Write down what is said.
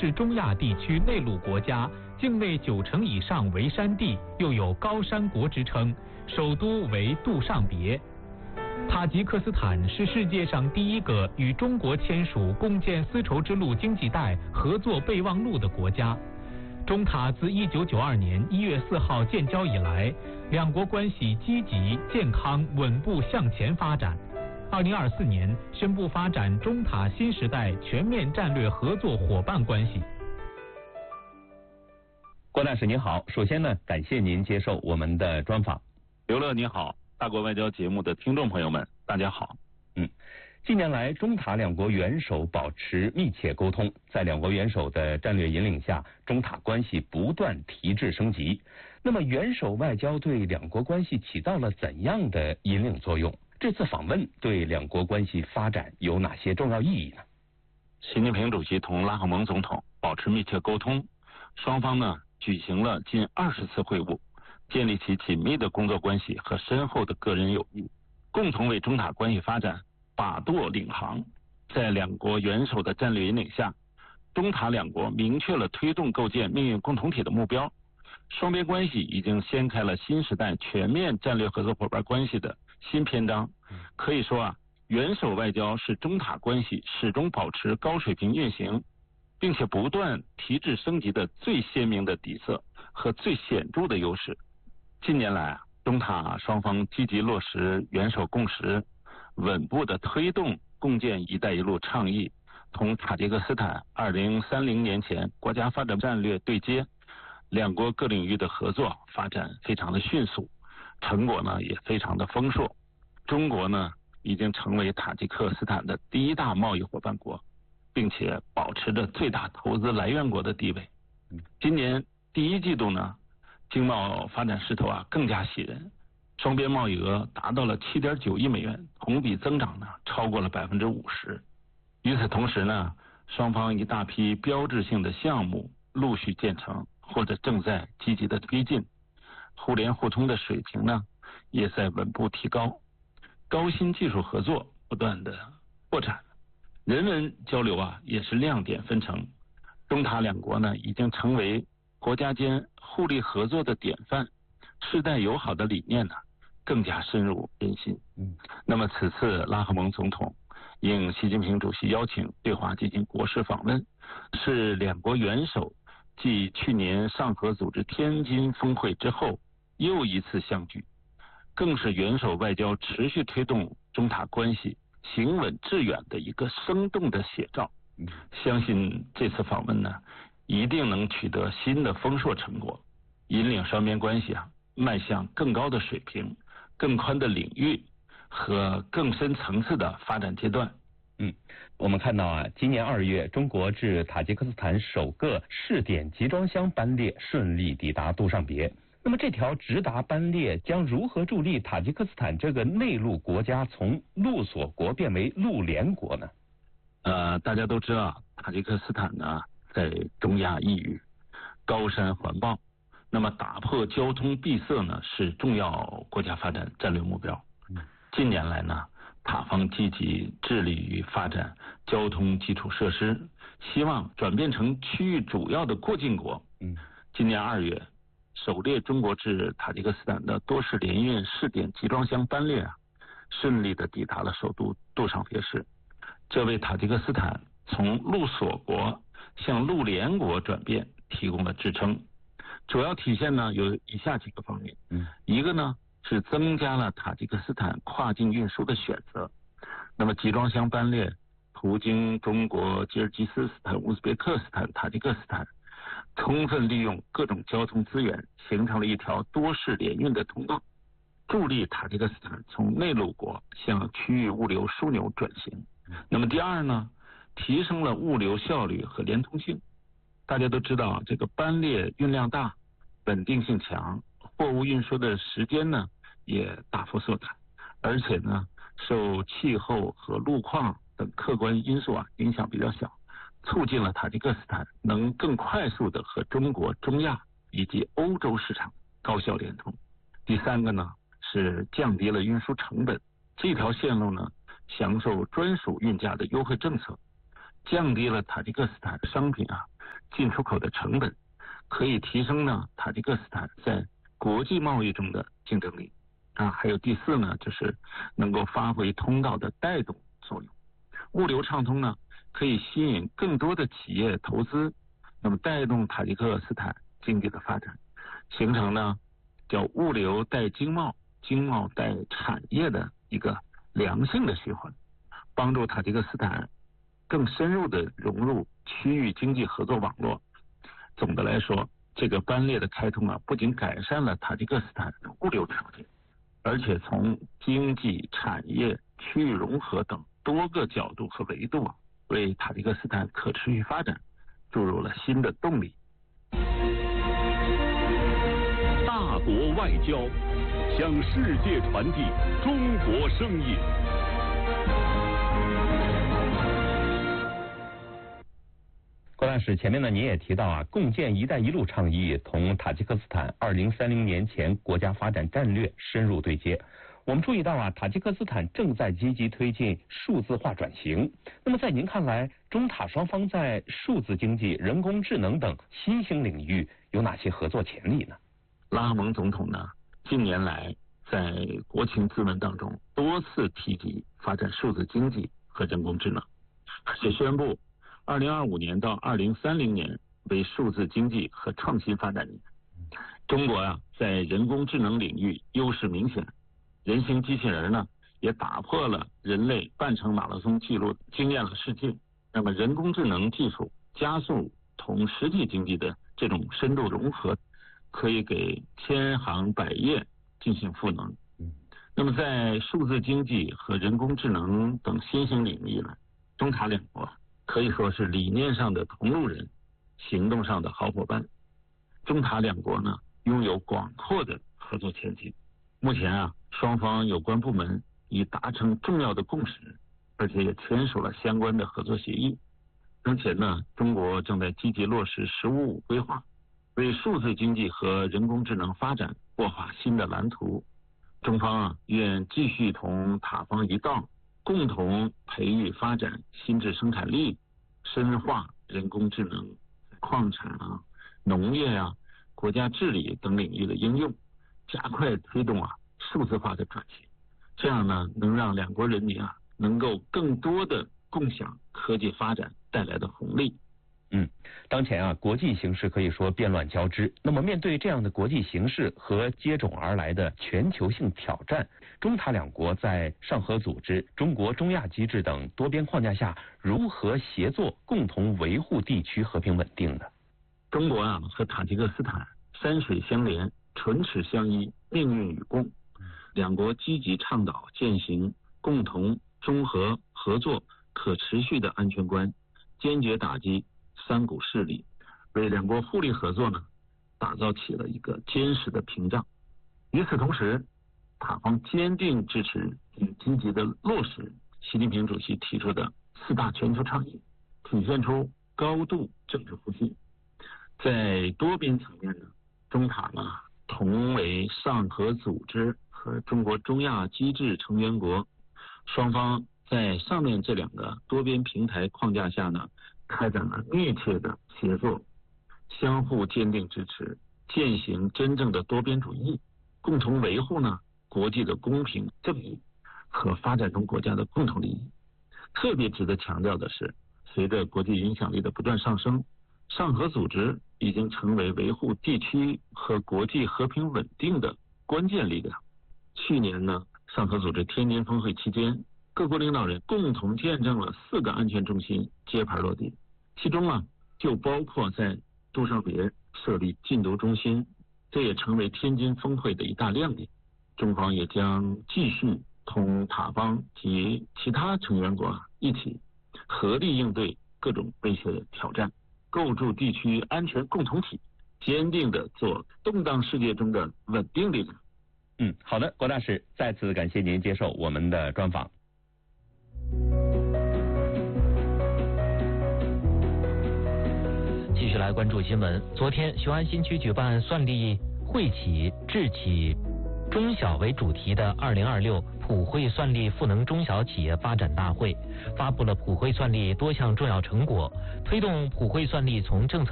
是中亚地区内陆国家，境内90%以上为山地，又有高山国之称，首都为杜尚别。塔吉克斯坦是世界上第一个与中国签署共建丝绸之路经济带合作备忘录的国家。中塔自1992年1月4号建交以来，两国关系积极、健康、稳步向前发展。2024年宣布发展中塔新时代全面战略合作伙伴关系。 郭大使您好，首先呢，感谢您接受我们的专访。 刘乐你好，大国外交节目的听众朋友们，大家好。 近年来，中塔两国元首保持密切沟通，在两国元首的战略引领下，中塔关系不断提质升级。那么，元首外交对两国关系起到了怎样的引领作用？这次访问对两国关系发展有哪些重要意义呢？ 习近平主席同拉赫蒙总统保持密切沟通，双方呢举行了近20次会晤，建立起紧密的工作关系和深厚的个人友谊，共同为中塔关系发展把舵领航。在两国元首的战略引领下，中塔两国明确了推动构建命运共同体的目标，双边关系已经掀开了新时代全面战略合作伙伴关系的新篇章。可以说元首外交是中塔关系始终保持高水平运行，并且不断提质升级的最鲜明的底色和最显著的优势。近年来中塔双方积极落实元首共识，稳步的推动共建“一带一路”倡议，同塔吉克斯坦2030年前国家发展战略对接，两国各领域的合作发展非常的迅速，成果呢也非常的丰硕。中国呢已经成为塔吉克斯坦的第一大贸易伙伴国，并且保持着最大投资来源国的地位。今年第一季度呢，经贸发展势头更加喜人，双边贸易额达到了7.9亿美元，同比增长呢超过了50%。与此同时呢，双方一大批标志性的项目陆续建成或者正在积极的推进，互联互通的水平呢也在稳步提高，高新技术合作不断的扩展，人文交流也是亮点纷呈。中塔两国呢已经成为国家间互利合作的典范，世代友好的理念呢更加深入人心。那么此次拉赫蒙总统应习近平主席邀请对华进行国事访问，是两国元首继去年上合组织天津峰会之后又一次相聚，更是元首外交持续推动中塔关系行稳致远的一个生动的写照。相信这次访问呢一定能取得新的丰硕成果，引领双边关系迈向更高的水平、更宽的领域和更深层次的发展阶段。 我们看到今年2月，中国至塔吉克斯坦首个试点集装箱班列顺利抵达杜尚别。那么这条直达班列将如何助力塔吉克斯坦这个内陆国家从陆锁国变为陆联国呢？ 大家都知道塔吉克斯坦呢在中亚一隅，高山环抱，那么打破交通闭塞呢是重要国家发展战略目标。近年来呢，塔方积极致力于发展交通基础设施，希望转变成区域主要的过境国。今年2月，首列中国至塔吉克斯坦的多式联运试点集装箱班列顺利的抵达了首都杜尚别市，这为塔吉克斯坦从陆锁国向陆联国转变提供了支撑。主要体现呢有以下几个方面。一个呢是增加了塔吉克斯坦跨境运输的选择，那么集装箱班列途经中国、吉尔吉斯斯坦、乌兹别克斯坦、塔吉克斯坦，充分利用各种交通资源，形成了一条多式联运的通道，助力塔吉克斯坦从内陆国向区域物流枢纽转型。那么第二呢，提升了物流效率和连通性。大家都知道这个班列运量大，稳定性强，货物运输的时间呢也大幅缩短，而且呢受气候和路况等客观因素影响比较小，促进了塔吉克斯坦能更快速的和中国、中亚以及欧洲市场高效联通。第三个呢是降低了运输成本，这条线路呢享受专属运价的优惠政策，降低了塔吉克斯坦商品进出口的成本，可以提升呢塔吉克斯坦在国际贸易中的竞争力。还有第四呢，就是能够发挥通道的带动作用。物流畅通呢，可以吸引更多的企业投资，那么带动塔吉克斯坦经济的发展，形成呢叫物流带经贸，经贸带产业的一个良性的循环，帮助塔吉克斯坦更深入的融入区域经济合作网络。总的来说，这个班列的开通不仅改善了塔吉克斯坦的物流条件，而且从经济、产业、区域融合等多个角度和维度为塔吉克斯坦可持续发展注入了新的动力。 大国外交向世界传递中国声音。 郭大使，前面呢您也提到共建“一带一路”倡议同塔吉克斯坦2030年前国家发展战略深入对接。我们注意到塔吉克斯坦正在积极推进数字化转型。那么在您看来，中塔双方在数字经济、人工智能等新兴领域有哪些合作潜力呢？ 拉赫蒙总统呢近年来在国情咨文当中多次提及发展数字经济和人工智能，而且宣布2025年到2030年为数字经济和创新发展年。中国在人工智能领域优势明显，人形机器人呢也打破了人类半程马拉松记录，惊艳了世界。那么人工智能技术加速同实际经济的这种深度融合，可以给千行百业进行赋能。那么在数字经济和人工智能等新兴领域呢，中塔两国可以说是理念上的同路人，行动上的好伙伴。中塔两国呢拥有广阔的合作前景。目前双方有关部门已达成重要的共识，而且也签署了相关的合作协议。当前呢，中国正在积极落实“十五五”规划，为数字经济和人工智能发展擘画新的蓝图。中方愿继续同塔方一道，共同培育发展新质生产力，深化人工智能、矿产农业国家治理等领域的应用，加快推动数字化的转型。这样呢，能让两国人民能够更多的共享科技发展带来的红利。 当前国际形势可以说变乱交织。那么面对这样的国际形势和接踵而来的全球性挑战，中塔两国在上合组织、中国中亚机制等多边框架下，如何协作共同维护地区和平稳定呢？ 中国和塔吉克斯坦山水相连，唇齿相依，命运与共。两国积极倡导践行共同、综合、合作、可持续的安全观，坚决打击三股势力，为两国互利合作呢打造起了一个坚实的屏障。与此同时，塔方坚定支持并积极的落实习近平主席提出的4大全球倡议，体现出高度政治互信。在多边层面呢，中塔同为上合组织和中国中亚机制成员国，双方在上面这2个多边平台框架下呢，开展了密切的协作，相互坚定支持，践行真正的多边主义，共同维护呢国际的公平正义和发展中国家的共同利益。特别值得强调的是，随着国际影响力的不断上升，上合组织已经成为维护地区和国际和平稳定的关键力量。去年呢，上合组织天津峰会期间，各国领导人共同见证了4个安全中心揭牌落地，其中就包括在杜尚别设立禁毒中心，这也成为天津峰会的一大亮点。中方也将继续同塔方及其他成员国一起合力应对各种威胁的挑战，构筑地区安全共同体，坚定地做动荡世界中的稳定力量。 好的，郭大使，再次感谢您接受我们的专访。 继续来关注新闻。昨天，雄安新区举办算力、会企、智企中小为主题的2026普惠算力赋能中小企业发展大会发布了普惠算力多项重要成果，推动普惠算力从政策